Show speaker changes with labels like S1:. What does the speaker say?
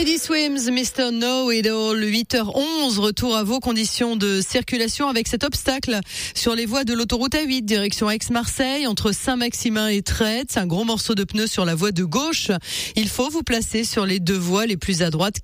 S1: Teddy Swims, Mr. Know It All, 8h11, retour à vos conditions de circulation avec cet obstacle sur les voies de l'autoroute A8, direction Aix-Marseille, entre Saint-Maximin et Trède. C'est un gros morceau de pneu sur la voie de gauche. Il faut vous placer sur les deux voies les plus à droite